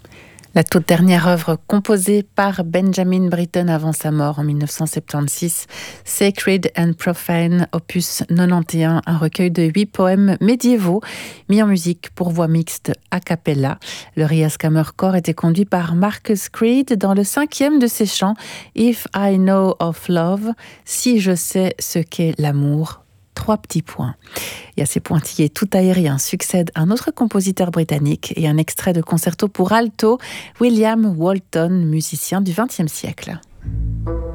La toute dernière œuvre composée par Benjamin Britten avant sa mort en 1976, Sacred and Profane, opus 91, un recueil de 8 poèmes médiévaux mis en musique pour voix mixte a cappella. Le Rias Kammerchor était conduit par Marcus Creed dans le 5e de ses chants If I Know of Love, si je sais ce qu'est l'amour. 3 petits points. Et à ces pointillés tout aériens succède un autre compositeur britannique et un extrait de concerto pour alto, William Walton, musicien du XXe siècle.